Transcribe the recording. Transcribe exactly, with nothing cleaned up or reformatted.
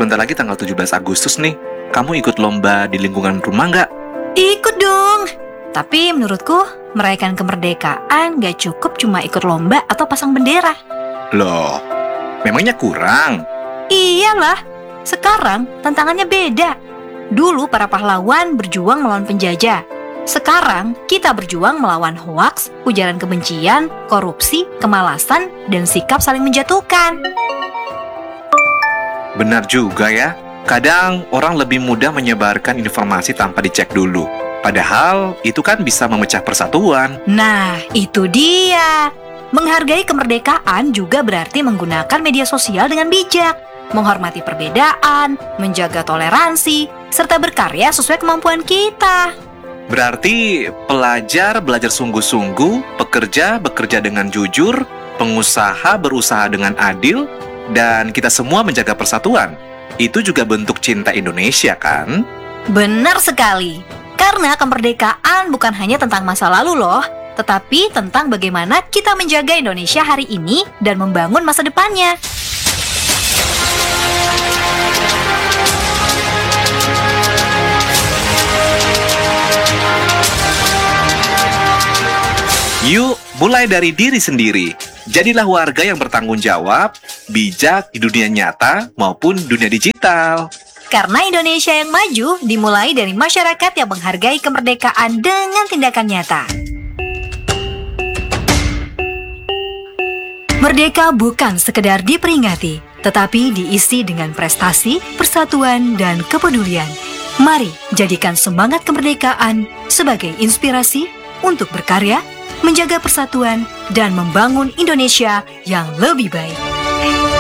sebentar lagi tanggal tujuh belas Agustus nih. Kamu ikut lomba di lingkungan rumah nggak? Ikut dong. Tapi menurutku, merayakan kemerdekaan gak cukup cuma ikut lomba atau pasang bendera. Loh, memangnya kurang? Iyalah, sekarang tantangannya beda. Dulu para pahlawan berjuang melawan penjajah. Sekarang kita berjuang melawan hoaks, ujaran kebencian, korupsi, kemalasan, dan sikap saling menjatuhkan. Benar juga ya. Kadang orang lebih mudah menyebarkan informasi tanpa dicek dulu. Padahal itu kan bisa memecah persatuan. Nah, itu dia. Menghargai kemerdekaan juga berarti menggunakan media sosial dengan bijak, menghormati perbedaan, menjaga toleransi, serta berkarya sesuai kemampuan kita. Berarti pelajar belajar sungguh-sungguh, pekerja bekerja dengan jujur, pengusaha berusaha dengan adil, dan kita semua menjaga persatuan. Itu juga bentuk cinta Indonesia, kan? Benar sekali. Karena kemerdekaan bukan hanya tentang masa lalu loh, tetapi tentang bagaimana kita menjaga Indonesia hari ini dan membangun masa depannya. Yuk, mulai dari diri sendiri. Jadilah warga yang bertanggung jawab, bijak di dunia nyata maupun dunia digital. Karena Indonesia yang maju dimulai dari masyarakat yang menghargai kemerdekaan dengan tindakan nyata. Merdeka bukan sekedar diperingati, tetapi diisi dengan prestasi, persatuan, dan kepedulian. Mari jadikan semangat kemerdekaan sebagai inspirasi untuk berkarya, menjaga persatuan, dan membangun Indonesia yang lebih baik.